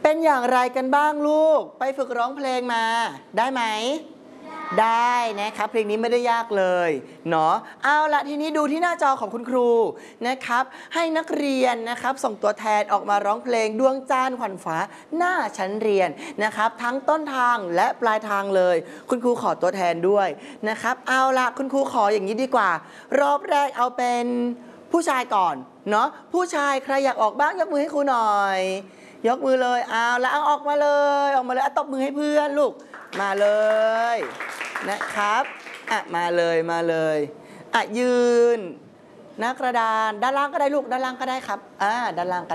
เป็นอย่างไรกันบ้างลูกไปฝึกร้องเพลงมาได้ไหมได้นะครับเพลงนี้ไม่ได้ยากเลยเนาะเอาละทีนี้ดูที่หน้าจอของคุณครูนะครับให้นักเรียนนะครับส่งตัวแทนออกมาร้องเพลงดวงจันทร์ขวัญฟ้าหน้าชั้นเรียนนะครับทั้งต้นทางและปลายทางเลยคุณครูขอตัวแทนด้วยนะครับเอาละคุณครูขออย่างนี้ดีกว่ารอบแรกเอาเป็นผู้ชายก่อนเนาะผู้ชายใครอยากออกบ้างยกมือให้ครูหน่อยยกมือเลยเอาละเอาออกมาเลยตบมือให้เพื่อนลูกมาเลยนะครับมาเลยยืนหน้ากระดานด้านล่างก็ได้ลูกด้านล่างก็ได้ครับด้านล่างก็